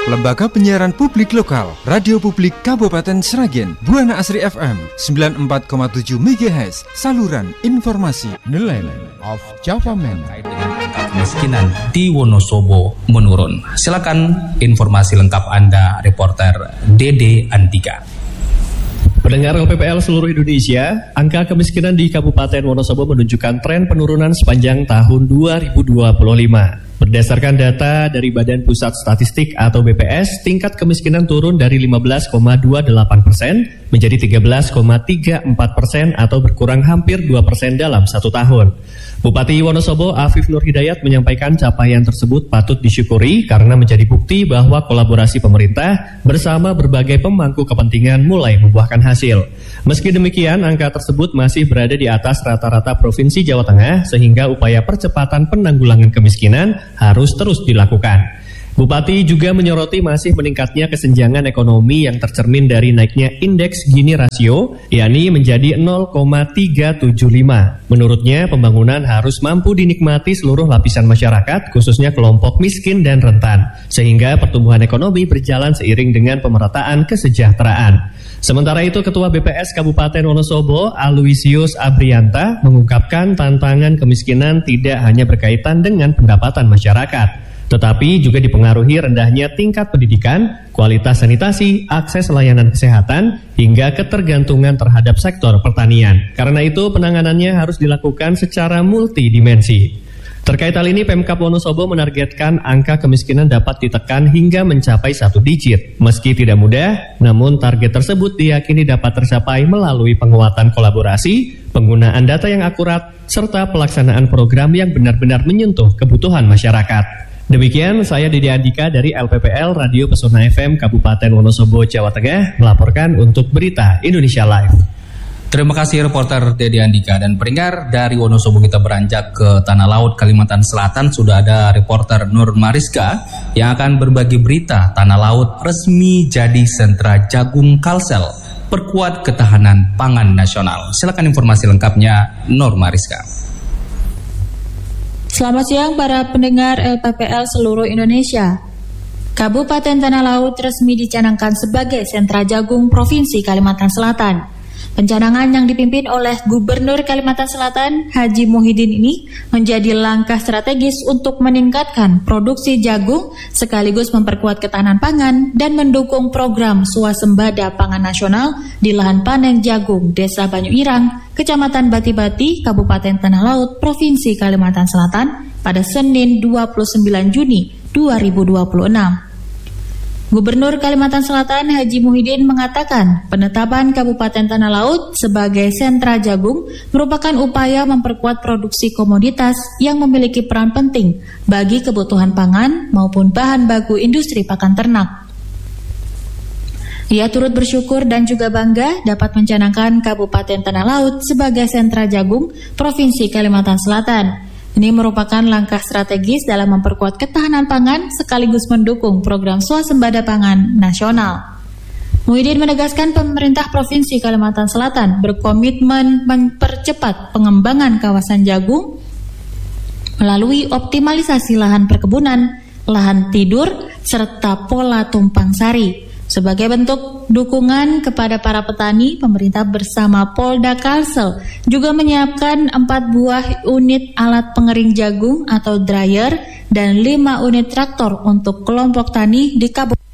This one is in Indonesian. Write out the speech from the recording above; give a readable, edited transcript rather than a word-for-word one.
Lembaga Penyiaran Publik Lokal, Radio Publik Kabupaten Sragen, Buana Asri FM 94,7 MHz, saluran informasi Nelayan of Java Man. Kemiskinan di Wonosobo menurun. Silakan informasi lengkap Anda, reporter Dede Andika. Pendengar LPPL seluruh Indonesia, angka kemiskinan di Kabupaten Wonosobo menunjukkan tren penurunan sepanjang tahun 2025. Berdasarkan data dari Badan Pusat Statistik atau BPS, tingkat kemiskinan turun dari 15,28% menjadi 13,34% atau berkurang hampir 2% dalam 1 tahun. Bupati Wonosobo Afif Nur Hidayat menyampaikan capaian tersebut patut disyukuri karena menjadi bukti bahwa kolaborasi pemerintah bersama berbagai pemangku kepentingan mulai membuahkan hasil. Meski demikian, angka tersebut masih berada di atas rata-rata Provinsi Jawa Tengah sehingga upaya percepatan penanggulangan kemiskinan harus terus dilakukan. Bupati juga menyoroti masih meningkatnya kesenjangan ekonomi yang tercermin dari naiknya indeks Gini rasio, yakni menjadi 0,375. Menurutnya, pembangunan harus mampu dinikmati seluruh lapisan masyarakat, khususnya kelompok miskin dan rentan, sehingga pertumbuhan ekonomi berjalan seiring dengan pemerataan kesejahteraan. Sementara itu, Ketua BPS Kabupaten Wonosobo, Aloysius Abrianta, mengungkapkan tantangan kemiskinan tidak hanya berkaitan dengan pendapatan masyarakat, tetapi juga dipengaruhi rendahnya tingkat pendidikan, kualitas sanitasi, akses layanan kesehatan, hingga ketergantungan terhadap sektor pertanian. Karena itu, penanganannya harus dilakukan secara multidimensi. Terkait hal ini, Pemkab Wonosobo menargetkan angka kemiskinan dapat ditekan hingga mencapai 1 digit. Meski tidak mudah, namun target tersebut diyakini dapat tercapai melalui penguatan kolaborasi, penggunaan data yang akurat, serta pelaksanaan program yang benar-benar menyentuh kebutuhan masyarakat. Demikian, saya Dede Andika dari LPPL Radio Pesona FM Kabupaten Wonosobo, Jawa Tengah, melaporkan untuk Berita Indonesia Live. Terima kasih reporter Dede Andika. Dan pendengar, dari Wonosobo kita beranjak ke Tanah Laut, Kalimantan Selatan. Sudah ada reporter Nur Mariska yang akan berbagi berita Tanah Laut resmi jadi sentra jagung Kalsel, perkuat ketahanan pangan nasional. Silakan informasi lengkapnya, Nur Mariska. Selamat siang para pendengar LPPL seluruh Indonesia. Kabupaten Tanah Laut resmi dicanangkan sebagai sentra jagung Provinsi Kalimantan Selatan. Pencanangan yang dipimpin oleh Gubernur Kalimantan Selatan, Haji Muhyiddin ini menjadi langkah strategis untuk meningkatkan produksi jagung sekaligus memperkuat ketahanan pangan dan mendukung program swasembada pangan nasional di lahan panen jagung Desa Banyuirang, Kecamatan Bati-Bati, Kabupaten Tanah Laut, Provinsi Kalimantan Selatan pada Senin 29 Juni 2026. Gubernur Kalimantan Selatan Haji Muhyiddin mengatakan penetapan Kabupaten Tanah Laut sebagai sentra jagung merupakan upaya memperkuat produksi komoditas yang memiliki peran penting bagi kebutuhan pangan maupun bahan baku industri pakan ternak. Ia turut bersyukur dan juga bangga dapat mencanangkan Kabupaten Tanah Laut sebagai sentra jagung Provinsi Kalimantan Selatan. Ini merupakan langkah strategis dalam memperkuat ketahanan pangan sekaligus mendukung program swasembada pangan nasional. Muhyiddin menegaskan pemerintah Provinsi Kalimantan Selatan berkomitmen mempercepat pengembangan kawasan jagung melalui optimalisasi lahan perkebunan, lahan tidur, serta pola tumpang sari. Sebagai bentuk dukungan kepada para petani, pemerintah bersama Polda Kalsel juga menyiapkan 4 buah unit alat pengering jagung atau dryer dan 5 unit traktor untuk kelompok tani di Kabupaten